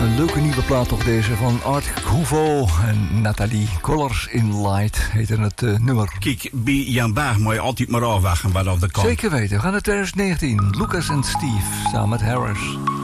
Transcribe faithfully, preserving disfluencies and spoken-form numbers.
Een leuke nieuwe plaat toch deze van Art Kuvo en Nathalie. Colors in Light heette het uh, nummer. Kijk, bij Jan Baag moet je altijd maar afwachten wat of de kan. Zeker weten. We gaan naar twintig negentien. Lucas en Steve samen met Harris.